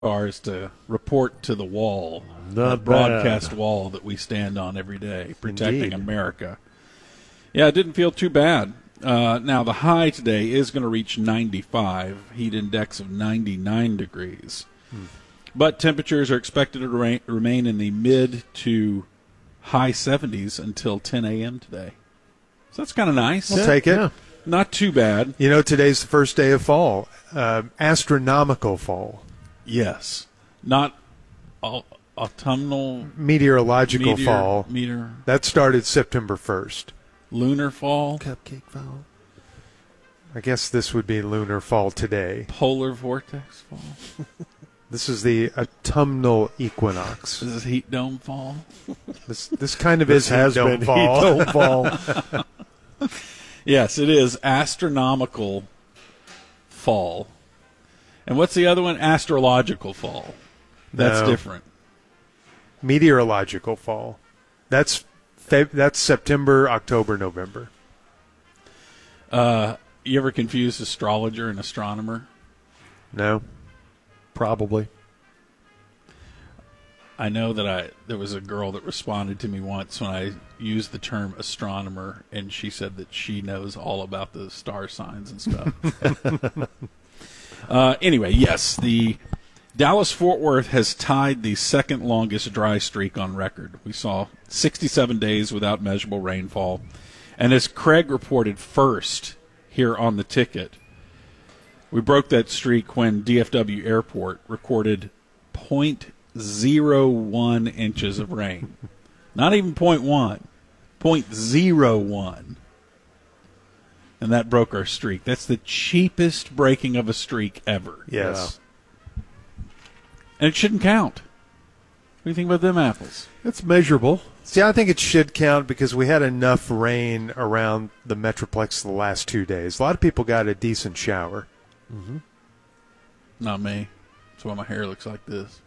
Ours to report to the wall, Not broadcast bad. wall that we stand on every day, protecting Indeed. America. Yeah, it didn't feel too bad. Now, the high today is going to reach 95, heat index of 99 degrees. But temperatures are expected to remain in the mid to high 70s until 10 a.m. today. So that's kind of nice. We'll take it. Yeah. Not too bad. You know, today's the first day of fall, astronomical fall, Yes. Not autumnal meteorological fall. That started September 1st. Lunar fall, Cupcake fall. I guess this would be lunar fall today. polar vortex fall. This is the autumnal equinox. This is heat dome fall. This kind of is Has heat dome been fall. heat dome fall. Yes, it is astronomical fall. And what's the other one? Astrological fall. That's No. different. Meteorological fall. That's September, October, November. You ever confuse astrologer and astronomer? No. Probably. I know that there was a girl that responded to me once when I used the term astronomer, and she said that she knows all about the star signs and stuff. Anyway, yes, the Dallas-Fort Worth has tied the second longest dry streak on record. We saw 67 days without measurable rainfall. And as Craig reported first here on the ticket, we broke that streak when DFW Airport recorded 0.01 inches of rain. Not even 0.1, 0.01. And that broke our streak. That's the cheapest breaking of a streak ever. Yes. And it shouldn't count. What do you think about them apples? It's measurable. See, I think it should count because we had enough rain around the Metroplex the last 2 days. A lot of people got a decent shower. Not me. That's why my hair looks like this.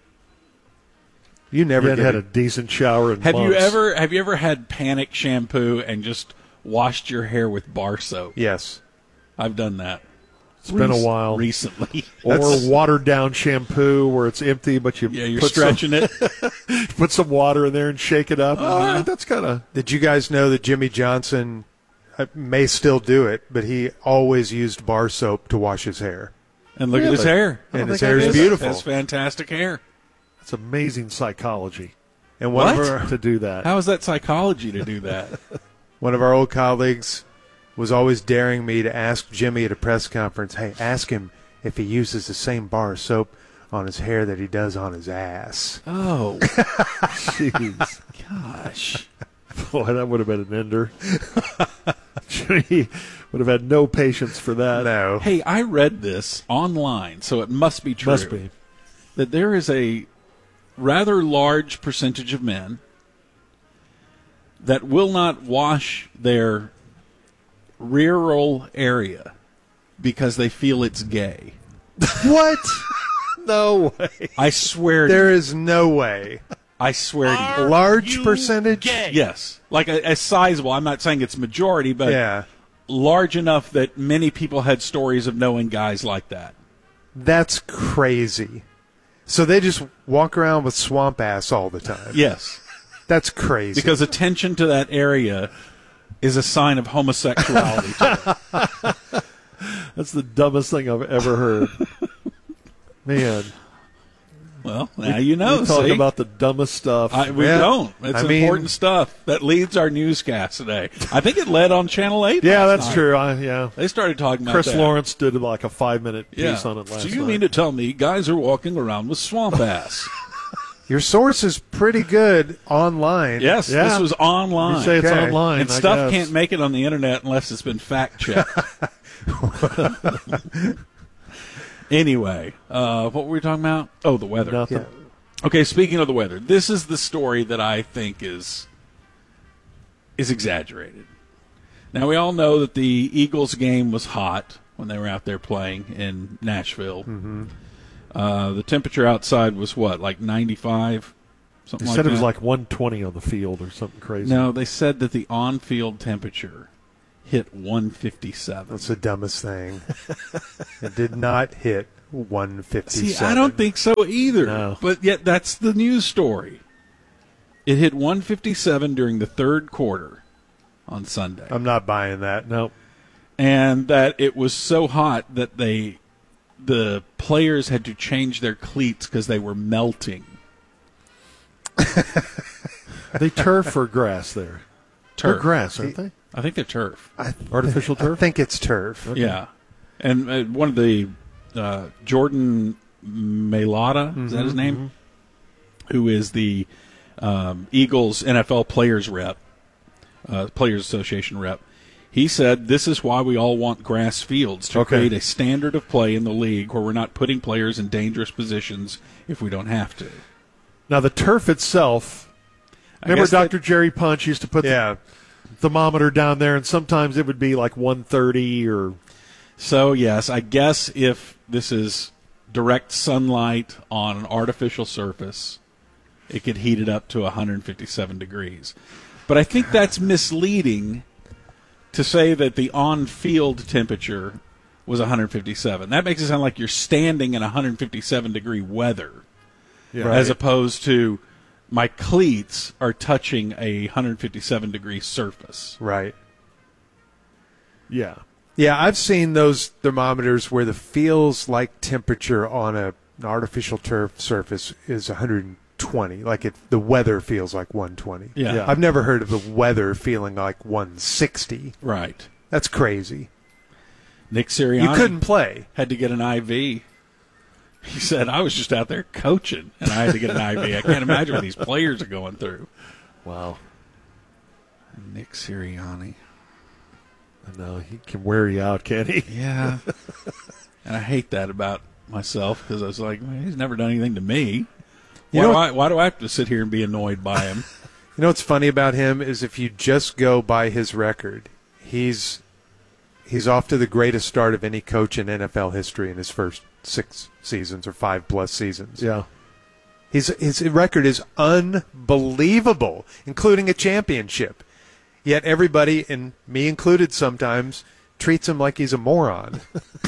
You never You hadn't get had a decent shower in Have you months. ever had panic shampoo and just washed your hair with bar soap? Yes. I've done that. It's been a while. Recently. Or watered down shampoo where it's empty, but you Yeah, you're put stretching it. put some water in there and shake it up. All right, that's kind of Did you guys know that Jimmy Johnson may still do it, but he always used bar soap to wash his hair? And look at his Really? hair. And his think I hair did is that. beautiful. That's fantastic hair. it's amazing psychology And one What? of our to do that. How is that psychology to do that? one of our old colleagues was always daring me to ask Jimmy at a press conference, hey, ask him if he uses the same bar of soap on his hair that he does on his ass. Oh, Jeez. gosh. Boy, that would have been an ender. He would have had no patience for that. No. Hey, I read this online, so it must be true. Must be. That there is a rather large percentage of men that will not wash their rural area because they feel it's gay. What? No way. I swear to There is no way. I swear to you. Large percentage? Yes. Like a sizable, I'm not saying it's majority, but Yeah. large enough that many people had stories of knowing guys like that. That's crazy. So they just walk around with swamp ass all the time. Yes. That's crazy. Because attention to that area is a sign of homosexuality. to them. That's the dumbest thing I've ever heard. Man, Well, now you know. we talk see? about the dumbest stuff. We Yeah. don't. It's I mean- important stuff. That leads our newscast today. I think it led on Channel 8 yeah, last that's night. true. Yeah. They started talking about Chris that. Lawrence did like a 5-minute Yeah. piece on it last So you night. mean to tell me guys are walking around with swamp ass? Your source is pretty good online. Yes, Yeah. this was online. You say it's Okay. online, And I stuff guess. can't make it on the internet unless it's been fact checked. Anyway, what were we talking about? Oh, the weather. Nothing. Yeah. Okay, speaking of the weather, this is the story that I think is exaggerated. Now, we all know that the Eagles game was hot when they were out there playing in Nashville. Mm-hmm. The temperature outside was what, like 95? Something They like said that? it was like 120 on the field or something crazy. No, they said that the on-field temperature hit 157. That's the dumbest thing. It did not hit 157. See, I don't think so either. No. But yet that's the news story. It hit 157 during the third quarter on Sunday. I'm not buying that. Nope. And that it was so hot that the players had to change their cleats because they were melting. They turf or grass there? They're Turf. grass, aren't they? I think they're turf. Artificial I turf? think it's turf. Yeah. And one of the Jordan Mailata, is that his name? Who is the Eagles NFL Players Rep, Players Association rep. He said this is why we all want grass fields, to Okay. create a standard of play in the league where we're not putting players in dangerous positions if we don't have to. Now, the turf itself, remember guess that- Dr. Jerry Punch used to put Yeah. the thermometer down there, and sometimes it would be like 130 or... So, yes, I guess if this is direct sunlight on an artificial surface, it could heat it up to 157 degrees. But I think that's misleading to say that the on-field temperature was 157. That makes it sound like you're standing in 157-degree weather, Yeah. as opposed to my cleats are touching a 157-degree surface. Right. Yeah. Yeah, I've seen those thermometers where the feels like temperature on an artificial turf surface is 120. Like the weather feels like 120. Yeah. I've never heard of the weather feeling like 160. Right. That's crazy. Nick Sirianni You couldn't play. had to get an IV. He said, I was just out there coaching, and I had to get an IV. I can't imagine what these players are going through. Wow. Nick Sirianni. I know. He can wear you out, can't he? Yeah. And I hate that about myself because I was like, man, he's never done anything to me. You know Why do I have to sit here and be annoyed by him? You know what's funny about him is if you just go by his record, he's off to the greatest start of any coach in NFL history in his first 6 seasons or 5+ seasons. Yeah. His record is unbelievable, including a championship. Yet everybody, and me included sometimes, treats him like he's a moron.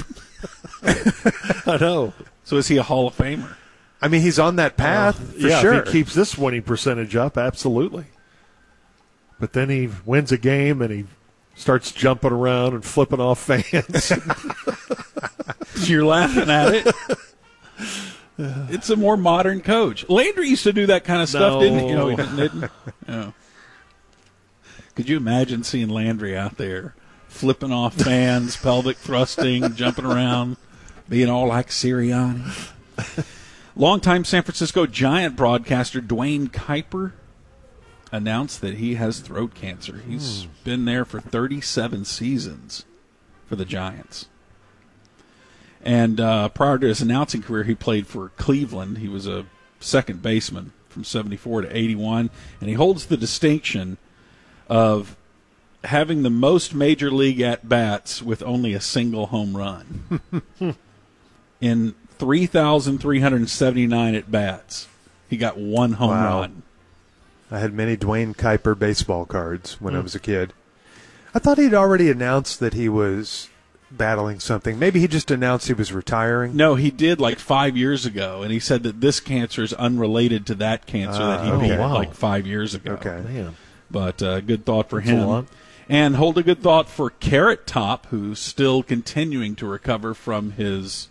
I know. So is he a Hall of Famer? I mean, he's on that path for yeah, sure. if he keeps this winning percentage up, absolutely. But then he wins a game and he starts jumping around and flipping off fans. You're laughing at it. It's a more modern coach. Landry used to do that kind of stuff, No. didn't he? No, he didn't. No. Could you imagine seeing Landry out there flipping off fans, pelvic thrusting, jumping around, being all like Sirianni? Longtime San Francisco Giant broadcaster Dwayne Kuiper announced that he has throat cancer. He's been there for 37 seasons for the Giants. And prior to his announcing career, he played for Cleveland. He was a second baseman from 74 to 81. And he holds the distinction of having the most major league at-bats with only a single home run. In 3,379 at-bats, he got one home Wow. run. I had many Dwayne Kuiper baseball cards when I was a kid. I thought he'd already announced that he was battling something. Maybe he just announced he was retiring. No, he did like 5 years ago, and he said that this cancer is unrelated to that cancer that he okay. beat Wow. like 5 years ago. Okay. Man. But good thought for That's a lot. him. And hold a good thought for Carrot Top, who's still continuing to recover from his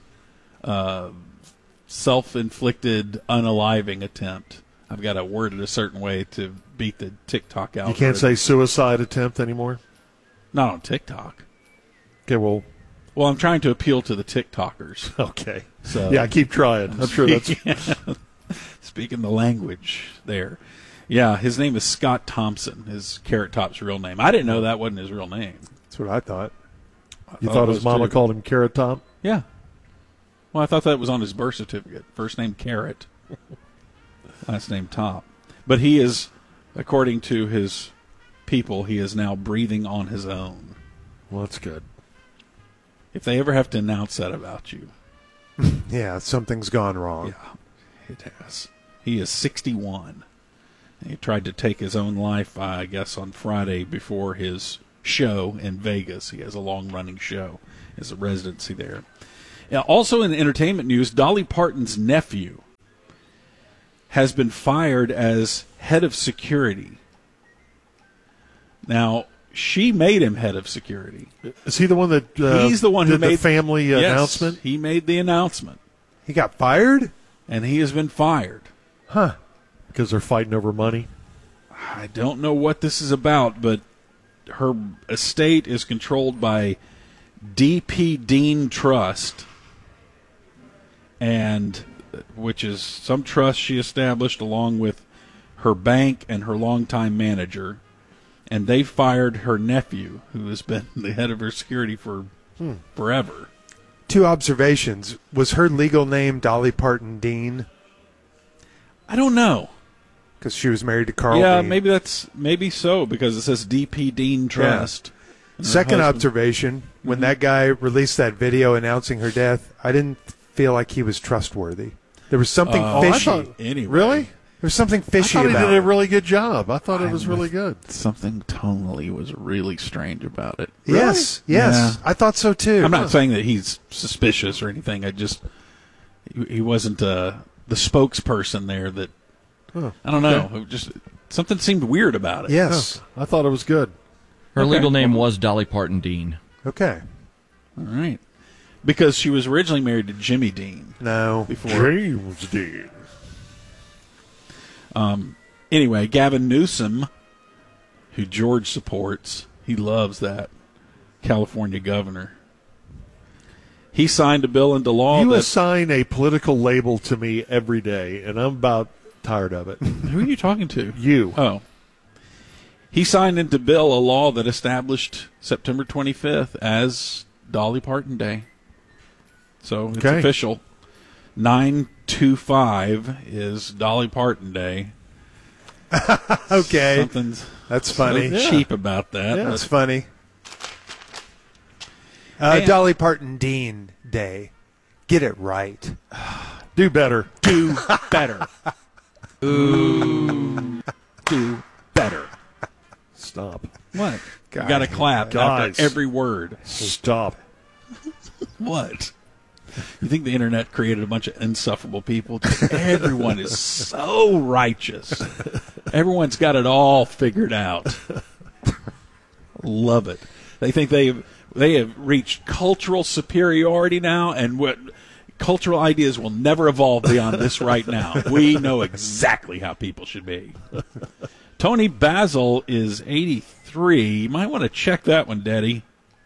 self-inflicted unaliving attempt. I've got to word it a certain way to beat the TikTok algorithm. You can't say suicide attempt anymore? Not on TikTok. Okay, well, Well, I'm trying to appeal to the TikTokers. okay. So Yeah, keep trying. I'm sure that's... Speaking the language there. Yeah, his name is Scott Thompson, his Carrot Top's real name. I didn't know that wasn't his real name. That's what I thought. You it thought was his mama too. called him Carrot Top? Yeah. Well, I thought that was on his birth certificate. First name Carrot, last name Top. But he is, according to his people, he is now breathing on his own. Well, that's good. If they ever have to announce that about you, Yeah, something's gone wrong. yeah, it has. He is 61. He tried to take his own life, I guess, on Friday before his show in Vegas. He has a long-running show as a residency there. Also in entertainment news, Dolly Parton's nephew has been fired as head of security. Now, she made him head of security. Is he the one that He's the one who did made the family Yes, announcement? He made the announcement, He got fired? and he has been fired. Huh. Because they're fighting over money. I don't know what this is about, but her estate is controlled by D.P. Dean Trust, and which is some trust she established along with her bank and her longtime manager, and they fired her nephew, who has been the head of her security for forever. 2 observations. Was her legal name Dolly Parton Dean? I don't know. Because she was married to Carl Yeah, Dean. maybe so, because it says D.P. Dean Trust. And her Second husband- observation, when that guy released that video announcing her death, I didn't feel like he was trustworthy. There was something I fishy. thought- Anyway. Really? There was something I fishy thought he about did a it. really good job. I thought it was really good. Something tonally was really strange about it. Yes, Yeah. I thought so too. I'm not saying that he's suspicious or anything. He wasn't the spokesperson there. That I don't know. It just something seemed weird about it. Yes. I thought it was good. Her Okay. legal name was Dolly Parton Dean. Okay. All right. Because she was originally married to Jimmy Dean No. before. James Dean. Anyway, Gavin Newsom, who George supports, he loves that California governor. He signed a bill into law. You that, assign a political label to me every day, and I'm about tired of it. who are you talking to? You. Oh. He signed into bill a law that established September 25th as Dolly Parton Day. So it's Okay. official. 9/25 is Dolly Parton Day. Okay. Something's That's funny. so cheap about that. Yeah. That's funny. And- Dolly Parton Dean Day. Get it right. Do better. Do better. Ooh. Do better. Stop. What? You Guys. got to clap Guys. after every word. Stop. What? You think the internet created a bunch of insufferable people? Everyone is so righteous. Everyone's got it all figured out. Love it. They think they have reached cultural superiority now, and what cultural ideas will never evolve beyond this right now. We know exactly how people should be. Tony Basil is 83. You might want to check that one, Daddy.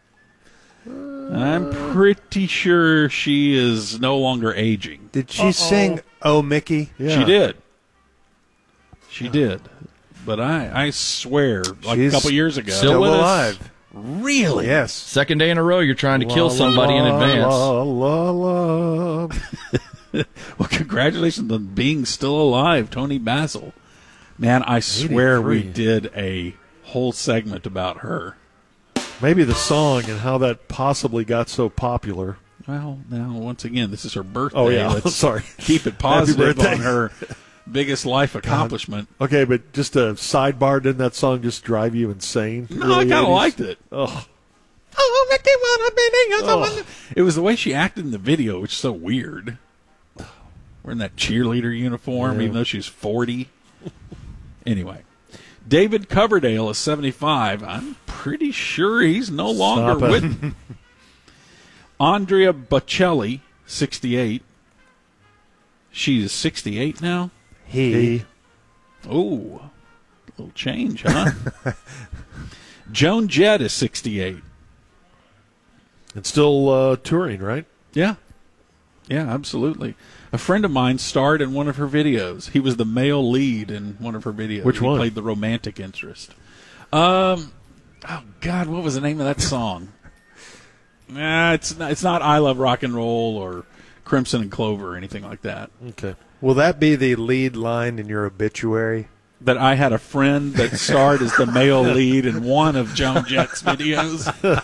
I'm pretty sure she is no longer aging. Did she sing Oh Mickey? Yeah. She did. She did. But I swear, like She's a couple years ago. still with us? alive. Really? Yes. Second day in a row, you're trying to kill somebody in advance. La, la, la. Well, congratulations on being still alive, Tony Basil. Man, I swear we 83. did a whole segment about her. Maybe the song and how that possibly got so popular. Well, now, once again, this is her birthday. Oh, yeah. Let's Sorry. keep it positive birthday. on her biggest life accomplishment. Okay, but just a sidebar, didn't that song just drive you insane? No, I kind of liked it. Oh, Oh, Mickey, wanna be the- It was the way she acted in the video, which is so weird. Wearing that cheerleader uniform, Yeah. even though she's 40. Anyway, David Coverdale is 75. I'm pretty sure he's no longer Stop it. with. Andrea Bocelli, 68. She is 68 now. He. Oh, a little change, huh? Joan Jett is 68. it's still touring, right? Yeah. Yeah, absolutely. A friend of mine starred in one of her videos. He was the male lead in one of her videos. Which one? He played the romantic interest. Oh, God, what was the name of that song? Nah, it's not I Love Rock and Roll or Crimson and Clover or anything like that. Okay. Will that be the lead line in your obituary? That I had a friend that starred as the male lead in one of Joan Jett's videos.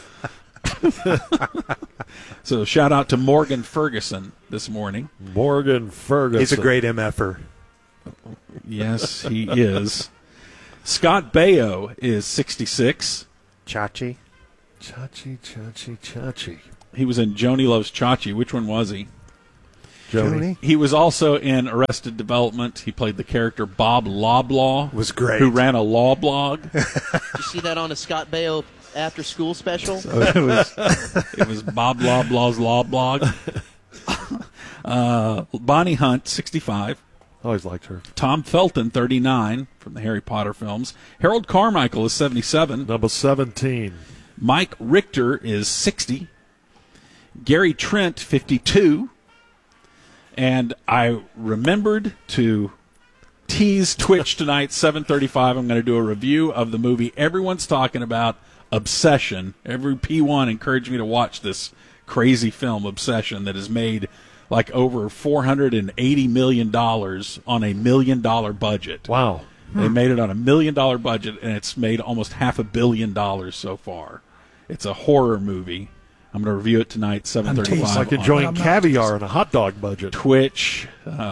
So shout out to Morgan Ferguson this morning. Morgan Ferguson. He's a great MFer. Yes, he is. Scott Baio is 66. Chachi. Chachi, chachi, chachi. He was in Joni Loves Chachi. Which one was he? Joni. He was also in Arrested Development. He played the character Bob Loblaw. Was great. Who ran a law blog. Did you see that on a Scott Baio after-school special? It was Bob Loblaw's law blog. Bonnie Hunt, 65. Always liked her. Tom Felton, 39, from the Harry Potter films. Harold Carmichael is 77. Number 17. Mike Richter is 60. Gary Trent, 52. And I remembered to tease Twitch tonight, 7:35. I'm going to do a review of the movie everyone's talking about, Obsession. Every P1 encouraged me to watch this crazy film, Obsession, that has made like over $480 million on $1 million budget. Wow. They made it on $1 million budget, and it's made almost $500 million so far. It's a horror movie. I'm going to review it tonight, 7:35. It's like enjoying caviar on a hot dog budget. Twitch,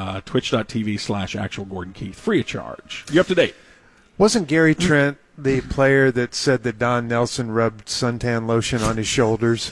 twitch.tv/Actual Gordon Keith, free of charge. You up to date? Wasn't Gary Trent the player that said that Don Nelson rubbed suntan lotion on his shoulders?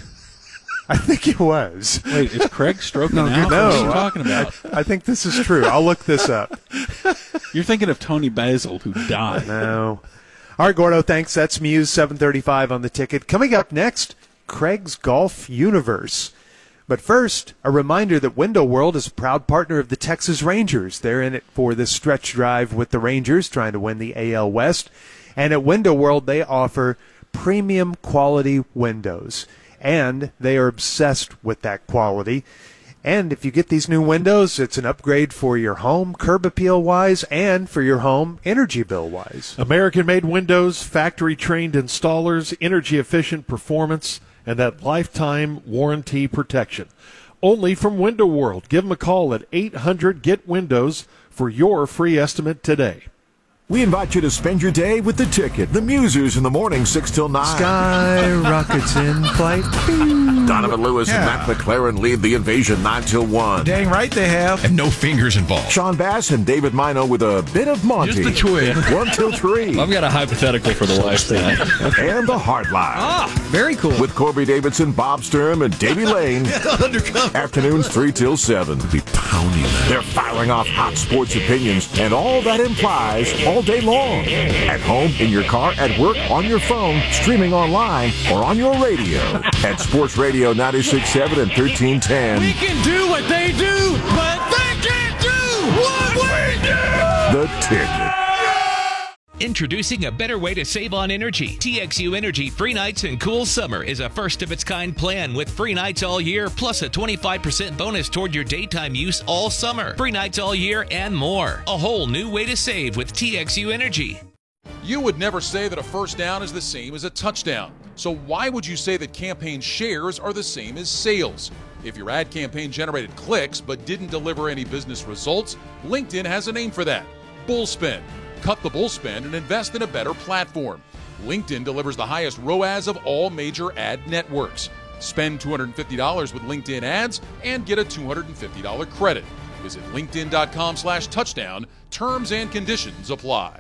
I think it was. Wait, is Craig stroking out? No, What are you talking about? I think this is true. I'll look this up. You're thinking of Tony Basil, who died. No. All right, Gordo, thanks. That's Muse 7:35 on the ticket. Coming up next, Craig's Golf Universe. But first, a reminder that Window World is a proud partner of the Texas Rangers. They're in it for this stretch drive with the Rangers, trying to win the AL West. And at Window World, they offer premium quality windows. And they are obsessed with that quality. And if you get these new windows, it's an upgrade for your home, curb appeal-wise, and for your home, energy bill-wise. American-made windows, factory-trained installers, energy-efficient performance, and that lifetime warranty protection. Only from Window World. Give them a call at 800-GET-WINDOWS for your free estimate today. We invite you to spend your day with the ticket. The Musers in the morning, 6 till 9. Sky rockets in flight. Donovan Lewis and Matt McLaren lead the invasion 9 till 1. Dang right they have. And no fingers involved. Sean Bass and David Mino with a bit of Monty. Just a twin. 1 till 3. I've got a hypothetical for the lifestyle. And the Hardline. Very cool. With Corby Davidson, Bob Sturm, and Davey Lane. Undercover. Afternoons 3 till 7. Be pounding them. They're firing off hot sports opinions and all that implies all day long. At home, in your car, at work, on your phone, streaming online, or on your radio. At Sports Radio 96.7 and 1310. We can do what they do, but they can't do what we do. The Ticket. Introducing a better way to save on energy. TXU Energy Free Nights and Cool Summer is a first-of-its-kind plan with free nights all year, plus a 25% bonus toward your daytime use all summer. Free nights all year and more. A whole new way to save with TXU Energy. You would never say that a first down is the same as a touchdown. So why would you say that campaign shares are the same as sales? If your ad campaign generated clicks but didn't deliver any business results, LinkedIn has a name for that: Bullspend. Cut the bull spend and invest in a better platform. LinkedIn delivers the highest ROAS of all major ad networks. Spend $250 with LinkedIn ads and get a $250 credit. Visit linkedin.com/touchdown. Terms and conditions apply.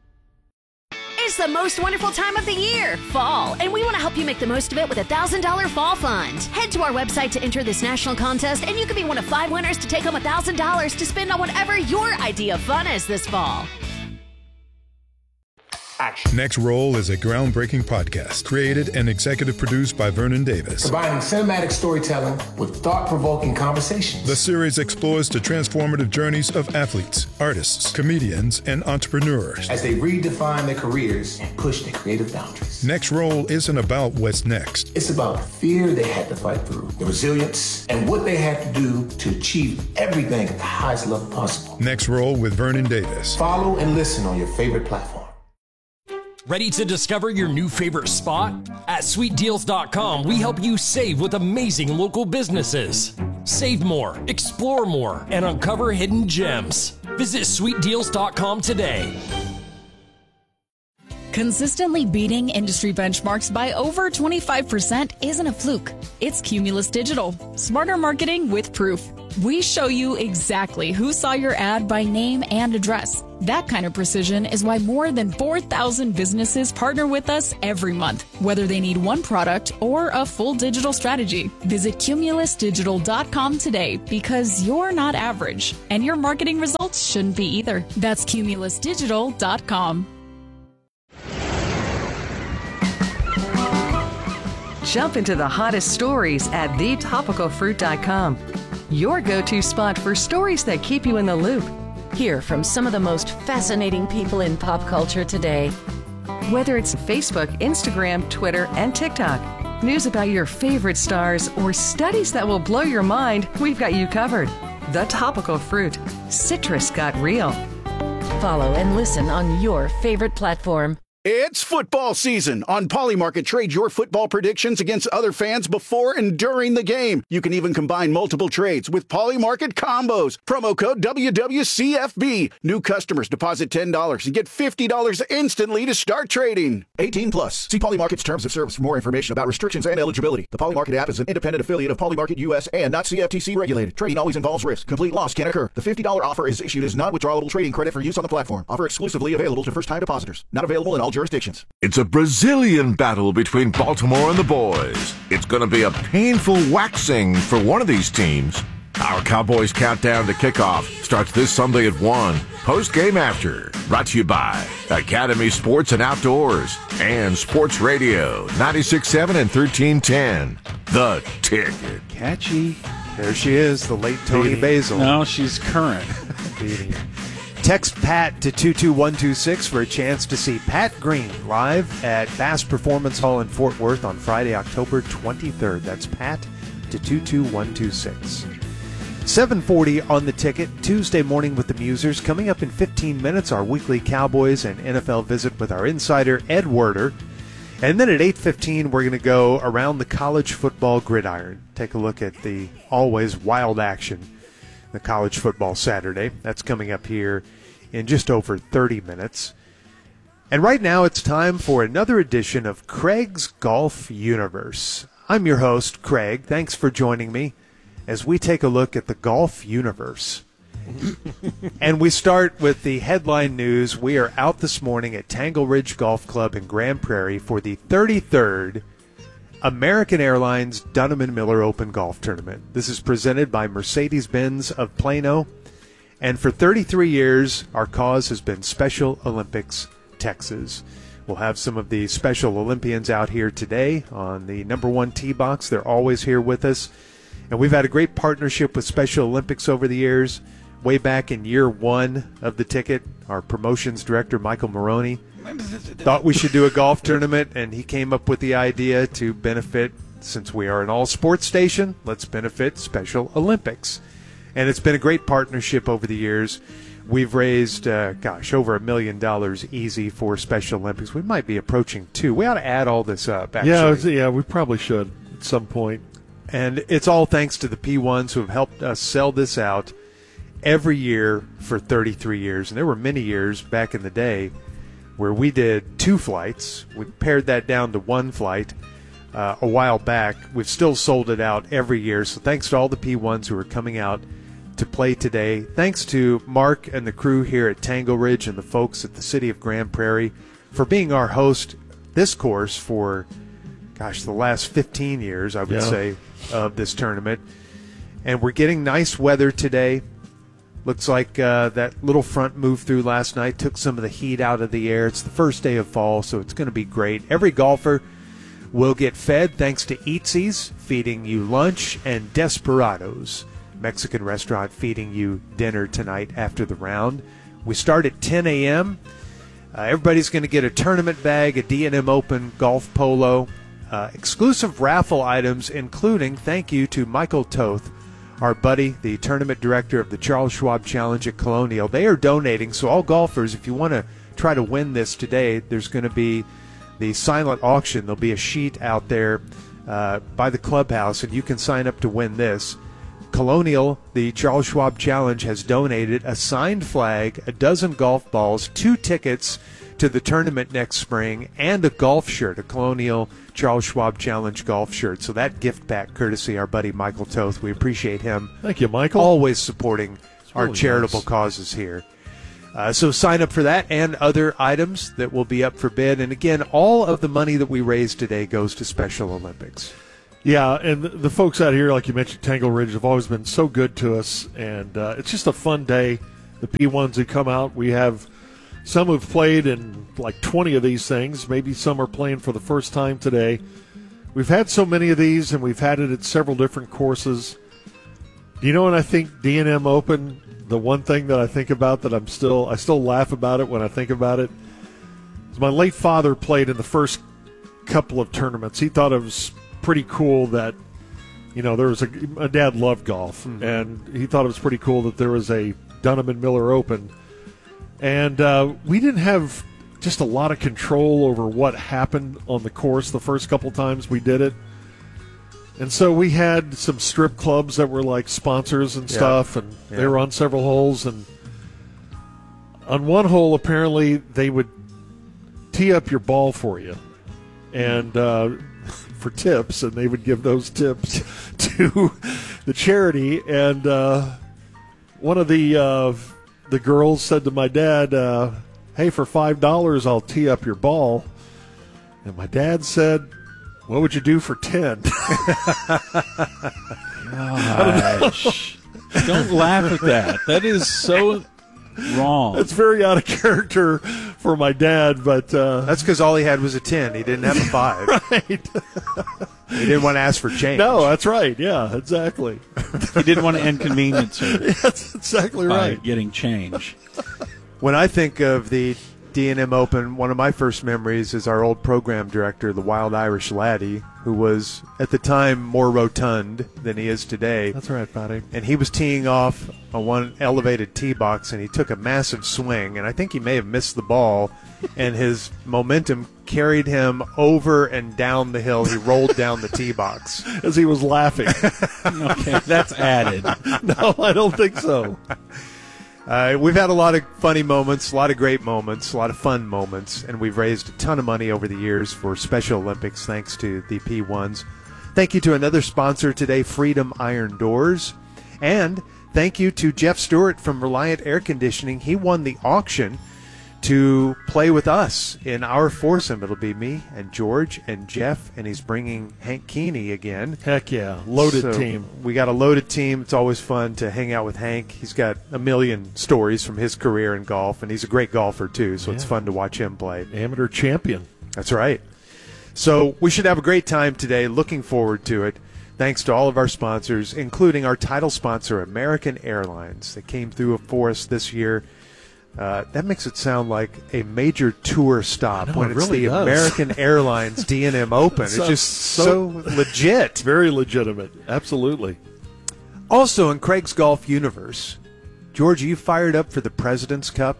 It's the most wonderful time of the year, fall, and we want to help you make the most of it with a $1,000 fall fund. Head to our website to enter this national contest, and you could be one of 5 winners to take home $1,000 to spend on whatever your idea of fun is this fall. Next Roll is a groundbreaking podcast created and executive produced by Vernon Davis. Combining cinematic storytelling with thought-provoking conversations. The series explores the transformative journeys of athletes, artists, comedians, and entrepreneurs as they redefine their careers and push their creative boundaries. Next Roll isn't about what's next. It's about the fear they had to fight through, the resilience, and what they had to do to achieve everything at the highest level possible. Next Roll with Vernon Davis. Follow and listen on your favorite platform. Ready to discover your new favorite spot? At SweetDeals.com, we help you save with amazing local businesses. Save more, explore more, and uncover hidden gems. Visit SweetDeals.com today. Consistently beating industry benchmarks by over 25% isn't a fluke. It's Cumulus Digital. Smarter marketing with proof. We show you exactly who saw your ad by name and address. That kind of precision is why more than 4,000 businesses partner with us every month, whether they need one product or a full digital strategy. Visit CumulusDigital.com today because you're not average, and your marketing results shouldn't be either. That's CumulusDigital.com. Jump into the hottest stories at thetopicalfruit.com. Your go-to spot for stories that keep you in the loop. Hear from some of the most fascinating people in pop culture today. Whether it's Facebook, Instagram, Twitter, and TikTok, news about your favorite stars, or studies that will blow your mind, we've got you covered. The Topical Fruit. Citrus got real. Follow and listen on your favorite platform. It's football season. On Polymarket, trade your football predictions against other fans before and during the game. You can even combine multiple trades with Polymarket combos. Promo code WWCFB. New customers deposit $10 and get $50 instantly to start trading. 18 plus. See Polymarket's terms of service for more information about restrictions and eligibility. The Polymarket app is an independent affiliate of Polymarket US and not CFTC regulated. Trading always involves risk. Complete loss can occur. The $50 offer is issued as non-withdrawable trading credit for use on the platform. Offer exclusively available to first-time depositors. Not available in all jurisdictions. It's a Brazilian battle between Baltimore and the boys. It's going to be a painful waxing for one of these teams. Our Cowboys countdown to kickoff starts this Sunday at 1. Post-game after. Brought to you by Academy Sports and Outdoors and Sports Radio 96.7 and 1310. The Ticket. Catchy. There she is, the late Tony Basil. No, she's current. Text Pat to 22126 for a chance to see Pat Green live at Bass Performance Hall in Fort Worth on Friday, October 23rd. That's Pat to 22126. 7:40 on the Ticket, Tuesday morning with the Musers. Coming up in 15 minutes, our weekly Cowboys and NFL visit with our insider, Ed Werder. And then at 8:15, we're going to go around the college football gridiron. Take a look at the always wild action, the college football Saturday. That's coming up here in just over 30 minutes. And right now it's time for another edition of Craig's Golf Universe. I'm your host, Craig. Thanks for joining me as we take a look at the golf universe. And we start with the headline news. We are out this morning at Tangle Ridge Golf Club in Grand Prairie for the 33rd American Airlines Dunham & Miller Open Golf Tournament. This is presented by Mercedes-Benz of Plano. And for 33 years, our cause has been Special Olympics Texas. We'll have some of the Special Olympians out here today on the number one tee box. They're always here with us. And we've had a great partnership with Special Olympics over the years. Way back in year one of the Ticket, our promotions director, Michael Maroney, thought we should do a golf tournament, and he came up with the idea to benefit, since we are an all-sports station, let's benefit Special Olympics. And it's been a great partnership over the years. We've raised, over $1 million easy for Special Olympics. We might be approaching 2. We ought to add all this up, actually. Yeah, we probably should at some point. And it's all thanks to the P1s who have helped us sell this out every year for 33 years. And there were many years back in the day where we did 2 flights. We pared that down to 1 flight a while back. We've still sold it out every year. So thanks to all the P1s who are coming out to play today. Thanks to Mark and the crew here at Tangle Ridge and the folks at the City of Grand Prairie for being our host this course for, the last 15 years, I would say, of this tournament. And we're getting nice weather today. Looks like that little front moved through last night, took some of the heat out of the air. It's the first day of fall, so it's going to be great. Every golfer will get fed thanks to Eatsy's, feeding you lunch, and Desperados, Mexican restaurant, feeding you dinner tonight after the round. We start at 10 a.m. Everybody's going to get a tournament bag, a D&M Open golf polo, exclusive raffle items, including thank you to Michael Toth, our buddy, the tournament director of the Charles Schwab Challenge at Colonial. They are donating, so all golfers, if you want to try to win this today, there's going to be the silent auction. There'll be a sheet out there by the clubhouse, and you can sign up to win this. Colonial, the Charles Schwab Challenge, has donated a signed flag, a dozen golf balls, 2 tickets to the tournament next spring, and a golf shirt, a Colonial Charles Schwab Challenge golf shirt. So that gift back courtesy our buddy Michael Toth. We appreciate him. Thank you, Michael. Always supporting our really charitable nice. causes here. So sign up for that and other items that will be up for bid. And again, all of the money that we raise today goes to Special Olympics. Yeah, and the folks out here, like you mentioned, Tangle Ridge, have always been so good to us, and it's just a fun day. The P1s who come out, we have some who've played in like 20 of these things. Maybe some are playing for the first time today. We've had so many of these, and we've had it at several different courses. Do you know when I think D&M Open, the one thing that I think about that I still laugh about it when I think about it, is my late father played in the first couple of tournaments. He thought it was pretty cool that, there was my dad loved golf, and he thought it was pretty cool that there was a Dunham and Miller Open. And we didn't have just a lot of control over what happened on the course the first couple times we did it. And so we had some strip clubs that were like sponsors and stuff, and they were on several holes. And on one hole, apparently, they would tee up your ball for you. And for tips, and they would give those tips to the charity. And one of the girls said to my dad, hey, for $5 I'll tee up your ball. And my dad said, what would you do for 10? Gosh. Don't laugh at that. That is so wrong. It's very out of character for my dad, but that's because all he had was a 10. He didn't have a 5. Right. He didn't want to ask for change. No, that's right. Yeah, exactly. He didn't want to inconvenience her. That's exactly by right. getting change. When I think of the D&M Open, one of my first memories is our old program director, the Wild Irish Laddie, who was at the time more rotund than he is today. That's right, buddy. And he was teeing off on one elevated tee box, and he took a massive swing, and I think he may have missed the ball, and his momentum carried him over and down the hill. He rolled down the tee box. As he was laughing. Okay, that's added. No, I don't think so. We've had a lot of funny moments, a lot of great moments, a lot of fun moments, and we've raised a ton of money over the years for Special Olympics thanks to the P1s. Thank you to another sponsor today, Freedom Iron Doors. And thank you to Jeff Stewart from Reliant Air Conditioning. He won the auction to play with us in our foursome. It'll be me and George and Jeff, and he's bringing Hank Keeney again. Heck yeah, loaded team. We got a loaded team. It's always fun to hang out with Hank. He's got a million stories from his career in golf, and he's a great golfer too, so it's fun to watch him play. Amateur champion. That's right. So we should have a great time today. Looking forward to it. Thanks to all of our sponsors, including our title sponsor, American Airlines, that came through for us this year. That makes it sound like a major tour stop when it's really the does. American Airlines D&M Open. It's just so legit. Very legitimate. Absolutely. Also in Craig's Golf universe, George, are you fired up for the President's Cup?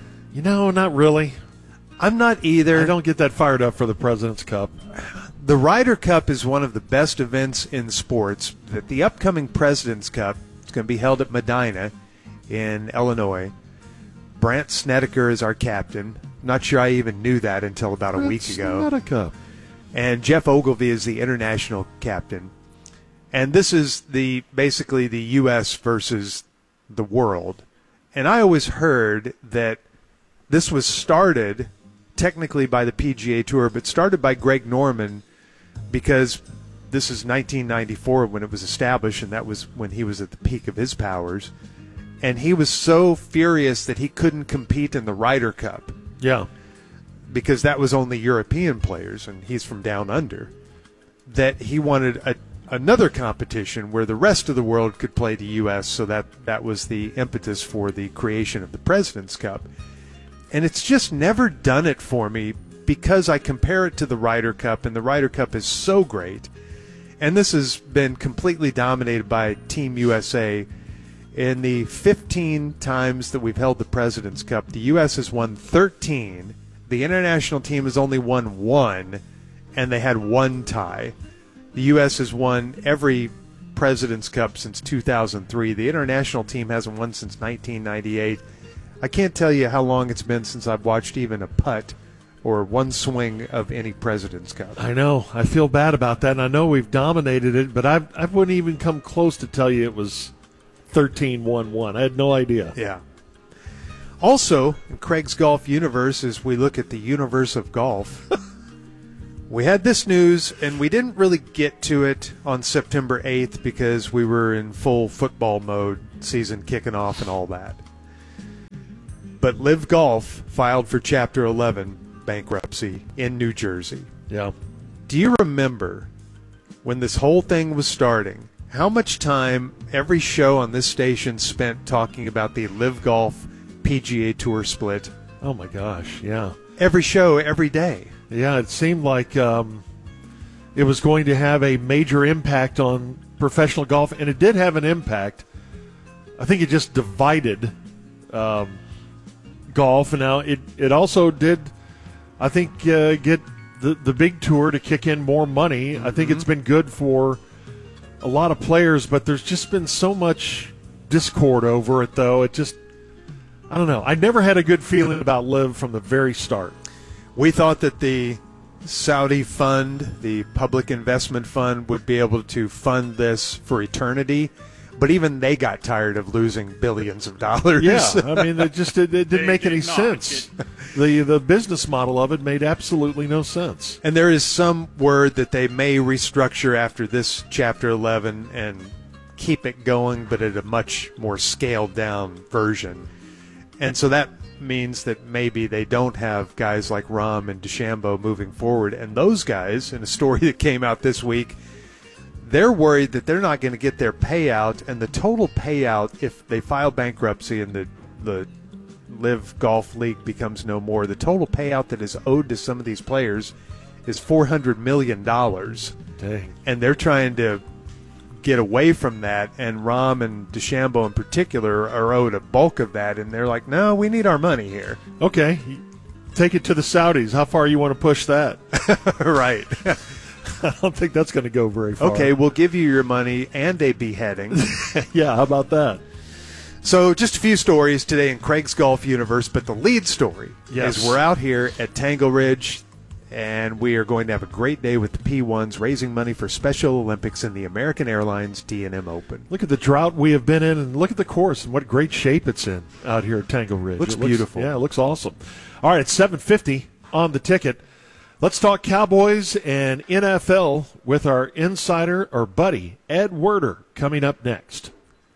Not really. I'm not either. I don't get that fired up for the President's Cup. The Ryder Cup is one of the best events in sports. That the upcoming President's Cup is going to be held at Medina in Illinois. Brant Snedeker is our captain. Not sure I even knew that until about a week ago. Snedeker. And Jeff Ogilvie is the international captain. And this is basically the U.S. versus the world. And I always heard that this was started technically by the PGA Tour, but started by Greg Norman because this is 1994 when it was established, and that was when he was at the peak of his powers. And he was so furious that he couldn't compete in the Ryder Cup. Yeah. Because that was only European players, and he's from down under, that he wanted another competition where the rest of the world could play the U.S., so that was the impetus for the creation of the President's Cup. And it's just never done it for me because I compare it to the Ryder Cup, and the Ryder Cup is so great. And this has been completely dominated by Team USA. In the 15 times that we've held the President's Cup, the U.S. has won 13. The international team has only won 1, and they had 1 tie. The U.S. has won every President's Cup since 2003. The international team hasn't won since 1998. I can't tell you how long it's been since I've watched even a putt or one swing of any President's Cup. I know. I feel bad about that, and I know we've dominated it, but I wouldn't even come close to tell you it was 13-1-1. I had no idea. Yeah. Also, in Craig's Golf universe, as we look at the universe of golf, we had this news, and we didn't really get to it on September 8th because we were in full football mode, season kicking off and all that. But Live Golf filed for Chapter 11 bankruptcy in New Jersey. Yeah. Do you remember when this whole thing was starting, how much time every show on this station spent talking about the Live Golf PGA Tour split? Oh, my gosh, yeah. Every show, every day. Yeah, it seemed like it was going to have a major impact on professional golf, and it did have an impact. I think it just divided golf, and now it also did, I think, get the big tour to kick in more money. I think it's been good for a lot of players, but there's just been so much discord over it, though. It just, I don't know. I never had a good feeling about Live from the very start. We thought that the Saudi fund, the public investment fund, would be able to fund this for eternity, but even they got tired of losing billions of dollars. Yeah, I mean, it didn't make any sense. The business model of it made absolutely no sense. And there is some word that they may restructure after this Chapter 11 and keep it going, but at a much more scaled-down version. And so that means that maybe they don't have guys like Rahm and DeChambeau moving forward. And those guys, in a story that came out this week, they're worried that they're not going to get their payout, and the total payout, if they file bankruptcy and the Live Golf League becomes no more, the total payout that is owed to some of these players is $400 million. Dang. And they're trying to get away from that, and Rahm and DeChambeau in particular are owed a bulk of that, and they're like, no, we need our money here. Okay, take it to the Saudis. How far you want to push that? Right. I don't think that's going to go very far. Okay, we'll give you your money and a beheading. Yeah, how about that? So just a few stories today in Craig's Golf universe, but the lead story is we're out here at Tangle Ridge, and we are going to have a great day with the P1s, raising money for Special Olympics in the American Airlines D&M Open. Look at the drought we have been in, and look at the course and what great shape it's in out here at Tangle Ridge. Looks beautiful. Yeah, it looks awesome. All right, it's 7:50 on the ticket. Let's talk Cowboys and NFL with our insider, or buddy, Ed Werder, coming up next.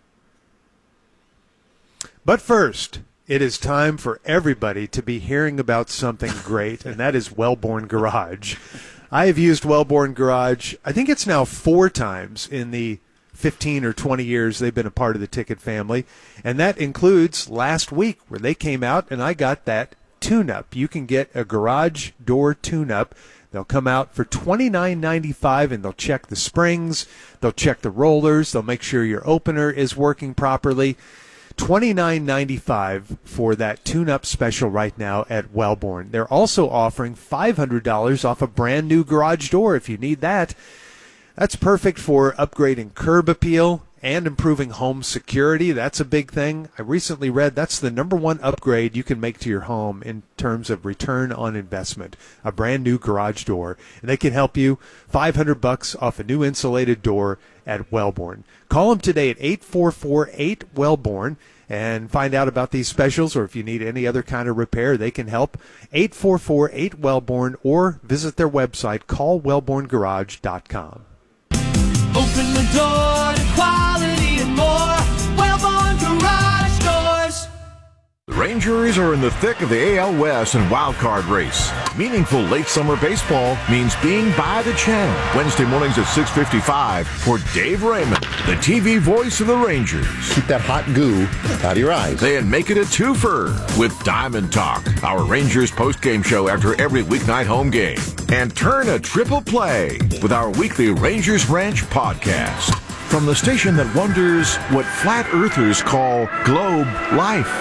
But first, it is time for everybody to be hearing about something great, and that is Wellborn Garage. I have used Wellborn Garage, I think it's now 4 times in the 15 or 20 years they've been a part of the Ticket family, and that includes last week where they came out and I got that tune-up. You can get a garage door tune-up. They'll come out for $29.95, and they'll check the springs, they'll check the rollers, they'll make sure your opener is working properly. $29.95 for that tune-up special right now at Wellborn. They're also offering $500 off a brand new garage door if you need that. That's perfect for upgrading curb appeal and improving home security. That's a big thing. I recently read that's the #1 upgrade you can make to your home in terms of return on investment, a brand new garage door. And they can help you $500 off a new insulated door at Wellborn. Call them today at 844-8-WELLBORN and find out about these specials, or if you need any other kind of repair, they can help. 844-8-WELLBORN, or visit their website, callwellborngarage.com. Open the door to quality and more. Wellborn Garage Doors. The Rangers are in the thick of the AL West and wild card race. Meaningful late summer baseball means being by the channel. Wednesday mornings at 6:55 for Dave Raymond, the TV voice of the Rangers. Keep that hot goo out of your eyes. Then make it a twofer with Diamond Talk, our Rangers postgame show after every weeknight home game. And turn a triple play with our weekly Rangers Ranch podcast. From the station that wonders what flat earthers call globe life.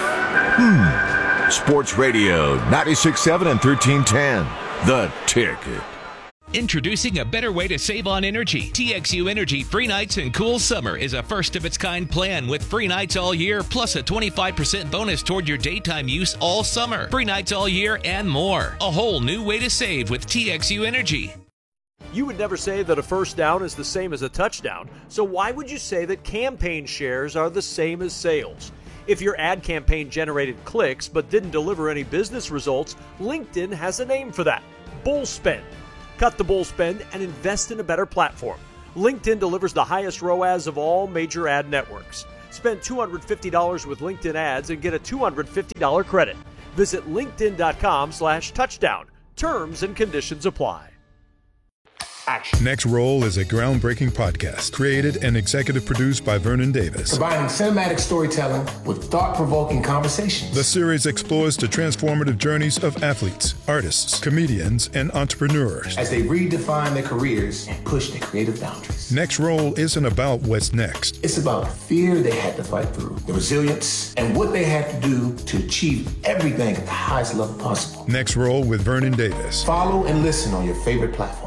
Sports Radio 96.7 and 1310. The Ticket. Introducing a better way to save on energy. TXU Energy Free Nights and Cool Summer is a first-of-its-kind plan with free nights all year, plus a 25% bonus toward your daytime use all summer. Free nights all year and more. A whole new way to save with TXU Energy. You would never say that a first down is the same as a touchdown, so why would you say that campaign shares are the same as sales? If your ad campaign generated clicks but didn't deliver any business results, LinkedIn has a name for that: bull spend. Cut the bull spend and invest in a better platform. LinkedIn delivers the highest ROAS of all major ad networks. Spend $250 with LinkedIn ads and get a $250 credit. Visit linkedin.com/touchdown. Terms and conditions apply. Next Roll is a groundbreaking podcast created and executive produced by Vernon Davis. Combining cinematic storytelling with thought-provoking conversations. The series explores the transformative journeys of athletes, artists, comedians, and entrepreneurs as they redefine their careers and push their creative boundaries. Next Roll isn't about what's next. It's about the fear they had to fight through, the resilience, and what they had to do to achieve everything at the highest level possible. Next Roll with Vernon Davis. Follow and listen on your favorite platform.